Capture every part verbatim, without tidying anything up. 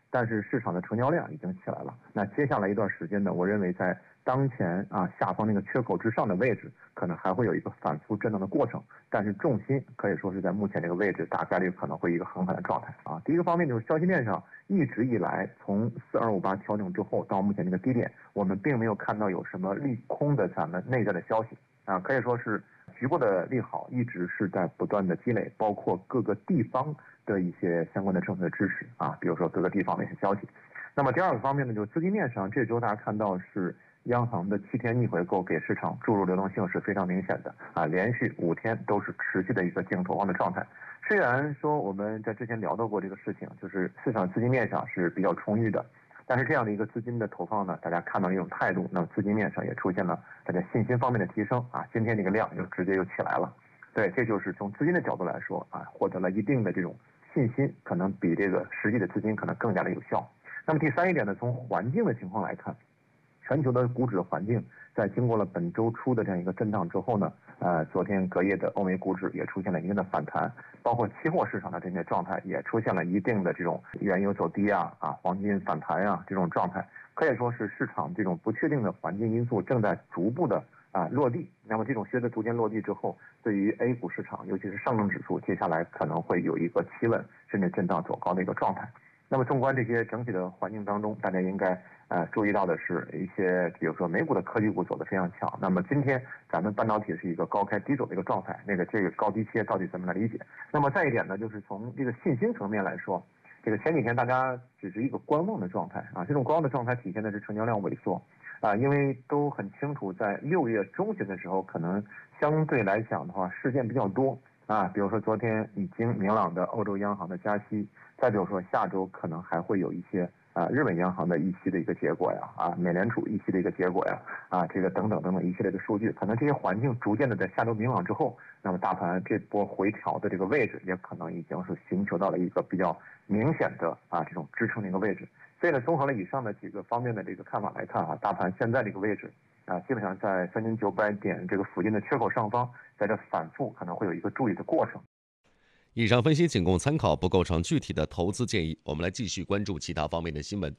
但是市场的成交量已经起来了。那接下来一段时间呢，我认为在当前啊下方那个缺口之上的位置，可能还会有一个反复震荡的过程，但是重心可以说是在目前这个位置，大概率可能会一个横盘的状态啊。第一个方面就是消息面上，一直以来从四二五八调整之后到目前这个低点，我们并没有看到有什么利空的咱们内在的消息啊，可以说是局部的利好一直是在不断的积累，包括各个地方的一些相关的政策的支持啊，比如说各个地方的一些消息。那么第二个方面呢，就是资金面上，这周大家看到是央行的七天逆回购给市场注入流动性是非常明显的啊，连续五天都是持续的一个净投放的状态。虽然说我们在之前聊到过这个事情，就是市场资金面上是比较充裕的，但是这样的一个资金的投放呢，大家看到一种态度，那么资金面上也出现了大家信心方面的提升啊，今天这个量就直接就起来了。对，这就是从资金的角度来说啊，获得了一定的这种信心，可能比这个实际的资金可能更加的有效。那么第三一点呢，从环境的情况来看，全球的股指环境在经过了本周初的这样一个震荡之后呢，呃，昨天隔夜的欧美股指也出现了一定的反弹，包括期货市场的这些状态也出现了一定的这种原油走低啊啊，黄金反弹啊这种状态，可以说是市场这种不确定的环境因素正在逐步的啊落地。那么这种随着逐渐落地之后，对于 A 股市场，尤其是上证指数，接下来可能会有一个企稳甚至震荡走高的一个状态。那么纵观这些整体的环境当中，大家应该呃注意到的是一些，比如说美股的科技股走得非常强。那么今天咱们半导体是一个高开低走的一个状态，那个这个高低切到底怎么来理解？那么再一点呢，就是从这个信心层面来说，这个前几天大家只是一个观望的状态啊，这种观望的状态体现的是成交量萎缩啊，因为都很清楚，在六月中旬的时候，可能相对来讲的话事件比较多啊，比如说昨天已经明朗的欧洲央行的加息。再比如说，下周可能还会有一些啊、呃，日本央行的议息的一个结果呀，啊，美联储议息的一个结果呀，啊，这个等等等等一系列的数据，可能这些环境逐渐的在下周明朗之后，那么大盘这波回调的这个位置，也可能已经是寻求到了一个比较明显的啊这种支撑的一个位置。所以呢，综合了以上的几个方面的这个看法来看啊，大盘现在这个位置啊，基本上在三千九百点这个附近的缺口上方，在这反复可能会有一个注意的过程。 以上分析仅供参考，不构成具体的投资建议。我们来继续关注其他方面的新闻。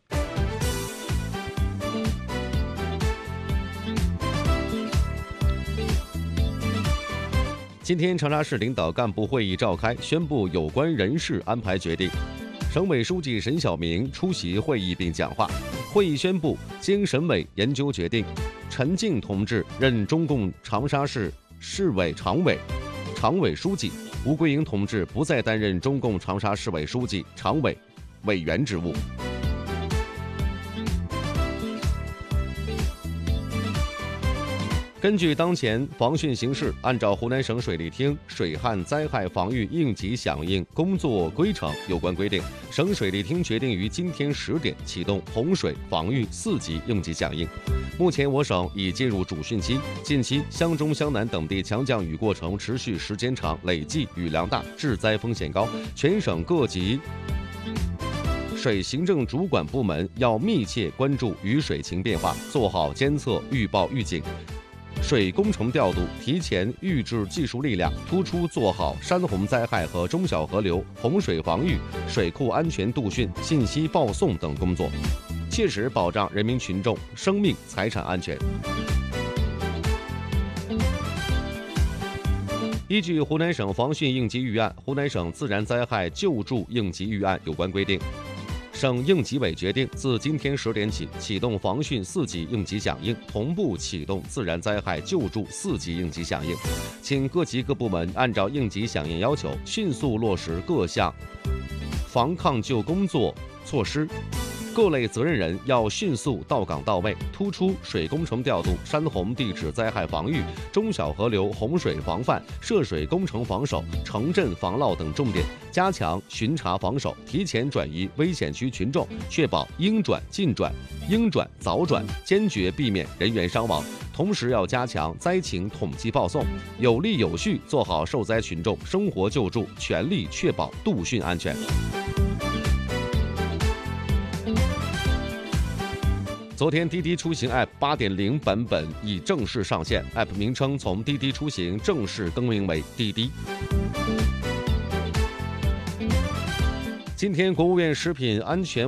今天长沙市领导干部会议召开，宣布有关人事安排决定。省委书记沈晓明出席会议并讲话。会议宣布，经省委研究决定，陈静同志任中共长沙市市委常委、常委书记。吴桂英同志不再担任中共长沙市委书记、常委、委员职务。根据当前防汛形势，按照湖南省水利厅水旱灾害防御应急响应工作规程有关规定，省水利厅决定于今天十点启动洪水防御四级应急响应。目前我省已进入主汛期，近期湘中、湘南等地强降雨过程持续时间长，累计雨量大，致灾风险高，全省各级水行政主管部门要密切关注雨水情变化，做好监测、预报、预警。水工程调度，提前预置技术力量，突出做好山洪灾害和中小河流洪水防御、水库安全度汛、信息报送等工作，切实保障人民群众生命财产安全。依据湖南省防汛应急预案、湖南省自然灾害救助应急预案有关规定，省应急委决定自今天十点起启动防汛四级应急响应，同步启动自然灾害救助四级应急响应，请各级各部门按照应急响应要求，迅速落实各项防抗救工作措施。各类责任人要迅速到岗到位，突出水工程调度、山洪地质灾害防御、中小河流洪水防范、涉水工程防守、城镇防涝等重点，加强巡查防守，提前转移危险区群众，确保应转尽转、应转早转，坚决避免人员伤亡。同时要加强灾情统计报送，有力有序做好受灾群众生活救助，全力确保度汛安全。昨天，滴滴出行 App 八点零 版本已正式上线 ，App 名称从滴滴出行正式更名为滴滴。今天，国务院食品安全